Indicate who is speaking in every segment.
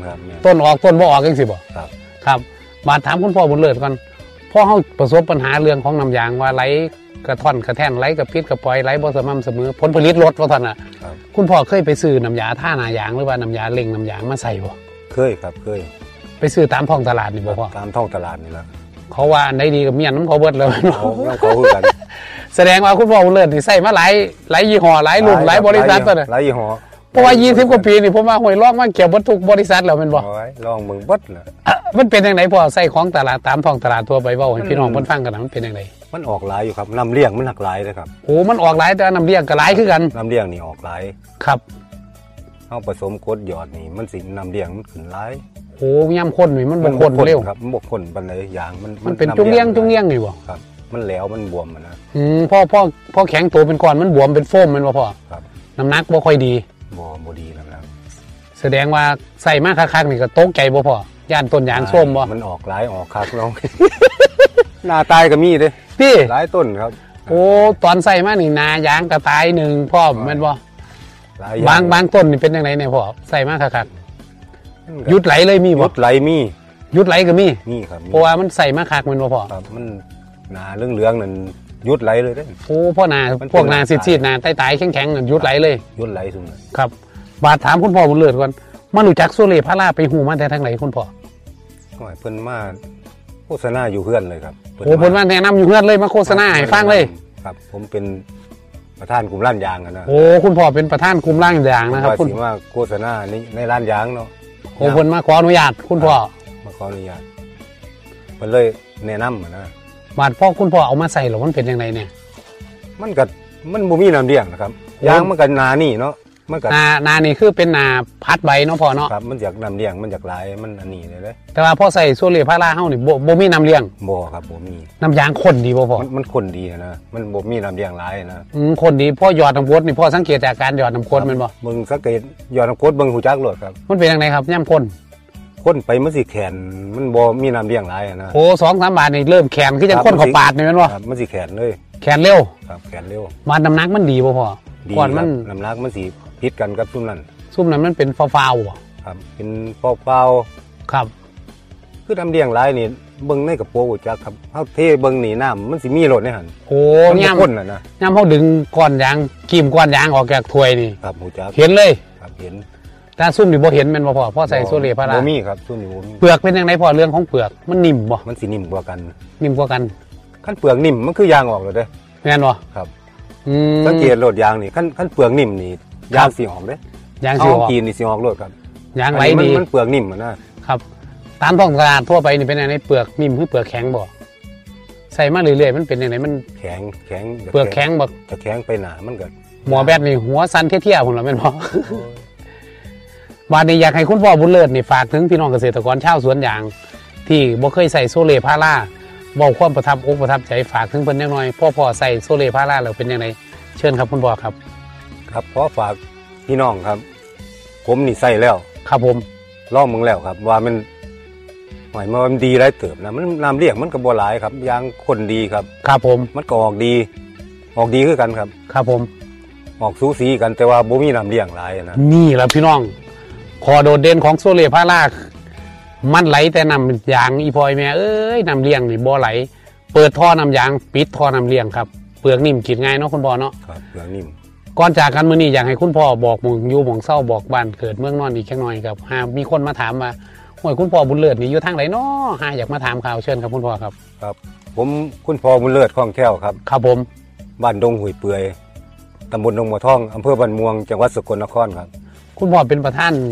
Speaker 1: ครับ
Speaker 2: ต้นออกต้นบ่ออกจังสิบ่
Speaker 1: ครับ
Speaker 2: ครับมาถามคุณพ่อบุญเลิศก่อนพ่อเฮาประสบปัญหาเรื่องของน้ำยางว่าไหลกระท่อนกระแท่นไหลกระปิดกระปล่อยไหลบ่สม่ำเสมอผลผลิตลดว่าท่านน่ะคุณพ่อเคยไปซื้อน้ำยาท่าหน้ายางหรือว่าน้ำยาเล่งน้ำยางมาใส่บ่
Speaker 1: เคยครับเคย
Speaker 2: ไปซื้อตามท้องตลาดนี่บ่พ่อ
Speaker 1: ตามท้องตลาดนี่แหละ
Speaker 2: เขาว่าอันใดดีกับเมียนน้ำเขาเบิดเลย
Speaker 1: เขาคือกัน
Speaker 2: แสดงว่าคุณพ่อบุญเลิศนี่ใส่มาหลายยี่ห้อหลายรุ่นหลายบริษัทตัวน่ะ
Speaker 1: หลายยี่ห้อ
Speaker 2: เพราะว่า20กว่าปีนี่ผมว่าห้วยลอกมาเกี่ยวเบิดทุกบริษัทแล้วแม่นบ่
Speaker 1: ลองมึงเบิดน่ะ
Speaker 2: มันเป็นจังได๋พ่อใส่ของตลาดตามท้องตลาดทั่วไปเว้าให้พี่น้องเพิ่นฟังกันมันเป็นจังได๋
Speaker 1: มันออกหลายอยู่ครับน้ำเลี้ยงมันหักหลายเลยครับ
Speaker 2: โอ้มันออกหลายแต่น้ำเลี้ยงก็หลายคือกัน
Speaker 1: น้ำเลี้ยงนี่ออกหลาย
Speaker 2: ครับ
Speaker 1: เฮาผสมกรดหยอดนี่มันสิน้ำเลี้ยงมันขึ้นหลาย
Speaker 2: โอ้ยามข้นนี่มันบ่ข้นเร็ว
Speaker 1: ครับมันบ่ข้นปานใดอย่าง
Speaker 2: มันเป็นจุ้งเลี้ยงนี่บ่
Speaker 1: ครับมันแหลวมันบวมนะ
Speaker 2: พ่อแข็งตัวเป็นก้อนมันบวมเป็นโฟมแม่นบ่พ่อ
Speaker 1: ครับ
Speaker 2: น้ำหนักบ่ค่อยดี
Speaker 1: บ่ดีนะครับ
Speaker 2: แสดงว่าใส่มาคักๆนี่ก็ตกใจบ่พ่อย่านต้นยางส้มบ่
Speaker 1: มันออกหลายออกคักน้องหน้าตายก็มีเด้
Speaker 2: พี่
Speaker 1: หลายต้นครับ
Speaker 2: โอ้ตอนใส่มานี่นายางก็ตาย1พ่อแม่นบ่บางต้นนี่เป็นจังได๋เนี่ยพ่อใส่มาคักๆหยุดไหลเลยมีบ่
Speaker 1: หยุดไหล
Speaker 2: หยุดไหลก็มี
Speaker 1: ครับ
Speaker 2: เพราะว่ามันใส่มาคักแม่นบ่พ่อ
Speaker 1: ครับมันหน้าเหลืองๆนั่นหยุดไหลเลยเด้
Speaker 2: โอ้พ่อหน้าพวกหน้าซีดๆหน้าตายๆแข็งๆนั่นหยุดไหลเลย
Speaker 1: หยุดไหลซุ่ม
Speaker 2: ครับบาดถามคุณพ่อบุญเลิศก่อนมารู้จักโซเลพาราไปฮู้มาแต่ทางไหนคุณพ่อ
Speaker 1: เพิ่นมาโฆษณาอยู่เฮือนเลยครับ
Speaker 2: โอ้เพิ่นมาแนะนำอยู่เฮือนเลยมาโฆษณาให้ฟังเลย
Speaker 1: ครับผมเป็นประธานกลุ่มร้านยางนะ
Speaker 2: โอ้คุณพ่อเป็นประธานกลุ่มร้านยางนะครับ
Speaker 1: คุณว่าโฆษณาในร้านยางเนาะ
Speaker 2: โอ้เพิ่นมาขออนุญาตคุณพ่อ
Speaker 1: มาขออนุญาตเพิ่นเลยแนะนำนะ
Speaker 2: บาดพ่อคุณพ่อเอามาใส่หรอมันเป็นยังไงเนี่ย
Speaker 1: มันบ่มีน้ำเลี้ยงนะครับยางมันก็นานี่เนาะมันก็
Speaker 2: นานี่คือเป็นนาพัดใบเนาะพ่อเนาะ
Speaker 1: ครับมันจากน้ำเลี้ยงมันจากหลายมันอันนี้เลย
Speaker 2: แต่ว่าพ่อใส่โซเลพาราเฮานี่บ่มีน้ำเลี้ยง
Speaker 1: บ่ครับบ่มี
Speaker 2: น้ำยางข้นดีบ่พ่อ
Speaker 1: มันข้นดีนะมันบ่มีน้ำเลี้ยงหลายนะ
Speaker 2: ข้นดีพ่อหยอดน้ำกรดนี่พ่อสังเกตจากการหยอดน้ำกรดแม่นบ่
Speaker 1: เบิ่งสังเกตหยอดน้ำกรดเบิ่งหูจักโลดครับ
Speaker 2: มันเป็นจังไดครับย่ำ
Speaker 1: ข้นไปมันสิแข็งมันบ่มีน้ำเลี้ยงหลายนะ
Speaker 2: โอ้ 2-3 บาทนี่เริ่มแข็งคือจังข้นเข้าปากนี่แม่นบ่
Speaker 1: มันสิแข็งเลย
Speaker 2: แข็งเร็ว
Speaker 1: ครับแข็งเร็ว
Speaker 2: มาน้ำหนักมันดีบ่พ่อ
Speaker 1: ก่อนมันน้ำหนักมันสิผิดกันกับซุ่มนั้น
Speaker 2: มันเป็นฟ้าวๆบ่
Speaker 1: ครับเป็นฟ้าว
Speaker 2: ๆครับ
Speaker 1: คือน้ำเลี้ยงหลายนี่เบิ่งในกระโปรงหูจักครับเฮาเทเบิ่งนี่น้ำมันสิมีรสในหั่น
Speaker 2: โอ้
Speaker 1: ย่ำข้นน่ะนะ
Speaker 2: ย่ำเฮาดึงก้อนยางกีมก้อนยางออกจากถ้วยนี่
Speaker 1: ครับหูจัก
Speaker 2: เห็นเลย
Speaker 1: ครับเห็น
Speaker 2: แต่ซุ่มนี่บ่เห็นแม่นบ่พ่อใส่โซเลพารา
Speaker 1: บ่มีครับซุ่มนี่บ่มี
Speaker 2: เปลือกเป็นจังไดพ่อเรื่องของเปลือกมันนิ่มบ่
Speaker 1: มันสินิ่มกว่ากัน
Speaker 2: คัน
Speaker 1: เปลือกนิ่มมันคือยางออกเลยเด้
Speaker 2: แม่นบ่
Speaker 1: ครับสังเกตโลดยางนี่คันเปลือกนิ่มนี่ยางสิออกเด้
Speaker 2: ยางสิออก
Speaker 1: กินนี่สิออกโลดครับ
Speaker 2: ยางไหลดี
Speaker 1: มันเปลือกนิ่มนะครับ
Speaker 2: ตามท้องตลาดทั่วไปนี่เป็นจังได๋เปลือกนิ่มหรือเปลือกแข็งบ่ใส่มาเรื่อยๆมันเป็นจังได๋มัน
Speaker 1: แข็ง
Speaker 2: เปลือกแข็งบ่
Speaker 1: จะแข็งไปหนามันก็
Speaker 2: หมอแบดนี่หัวสั่นเที่ยๆพุ่นล่ะแม่นบ่บาดนี้อยากให้คุณพ่อบุญเลิศนี่ฝากถึงพี่น้องเกษตรกรชาวสวนยางที่บ่เคยใส่โซเลพาราเว้าความประทับอกประทับใจฝากถึงเพิ่นจักหน่อยพ่อใส่โซเลพาราแล้วเป็นจังได๋เชิญครับคุณพ่อครับ
Speaker 1: ครับขอฝากพี่น้องครับผมนี่ใส่แล้ว
Speaker 2: ครับผม
Speaker 1: ลองมึงแล้วครับว่ามันหมายมันดีหลายเติบนะมันน้ำเลี้ยงมันก็บ่หลายครับยางข้นดีครับ
Speaker 2: ครับผม
Speaker 1: มันก็ออกดีคือกันครับ
Speaker 2: ครับผม
Speaker 1: ออกสูสีกันแต่ว่าบ่มีน้ำเลี้ยงหลายนะ
Speaker 2: นี่แหละพี่น้องขอโดดเด่นของโซเลพารามันไหลแต่น้ำยางอีพอยแม่เอ้ยน้ำเลี้ยงนี่บ่ไหลเปิดท่อน้ำยางปิดท่อน้ำเลี้ยงครับเปลือกนิ่มกินง่ายเนาะคุณพ่อเนาะ
Speaker 1: ครับเปลือกนิ่ม
Speaker 2: ก่อนจากกันมื้อนี้อยากให้คุณพ่อบอกหมู่อยู่หม่องเศร้าบอกบ้านเกิดเมืองนอนอีกแค่น้อยครับหากมีคนมาถามว่าโอ้ยคุณพ่อบุญเลิศนี่อยู่ทางไหนเนาะหาอยากมาถามข่าวเชิญครับคุณพ่อครับ
Speaker 1: ครับผมคุณพ่อบุญเลิศคล่องแคล่วครับ
Speaker 2: ครับผม
Speaker 1: บ้านดงห้วยเปื่อยตำบลดงมะท่องอำเภอบ้านม่วงจังหวัดสกลนครครับ
Speaker 2: คุณพ่อเป็นประธาน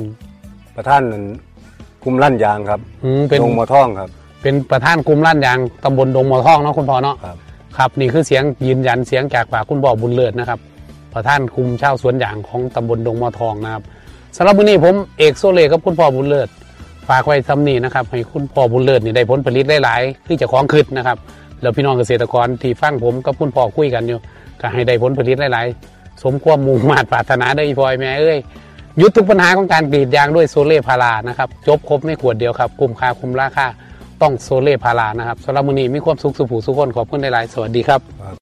Speaker 1: กลุ่มลั่นยางครับดงมะท่องครับ
Speaker 2: เป็นประธานกลุ่มลั่นยางตำบลดงมะท่องเนาะคุณพ่อเนาะครับนี่คือเสียงยืนยันเสียงจากปากคุณพ่อบุญเลิศนะครับประธานคุมชาวสวนยางของตำบลดงมะทองนะครับสำหรับวันนี้ผมเอกโซเลกับคุณพ่อบุญเลิศฝากไว้ทำนี่นะครับให้คุณพ่อบุญเลิศนี่ได้ผลผลิตหลายๆที่จะคล้องขึ้นนะครับแล้วพี่น้องเกษตรกรที่ฟังผมกับคุณพ่อคุยกันอยู่ก็ให้ได้ผลผลิตหลายๆสมความมุ่งมั่นปรารถนาได้อีพอยแม่เอ้ยยุติปัญหาของการกรีดยางด้วยโซเลพารานะครับจบครบในขวดเดียวครับคุ้มค่าคุ้มราคาต้องโซเลพารานะครับสำหรับวันนี้มีความสุขสุขผู้สุขคนขอบคุณหลายๆสวัสดีครับ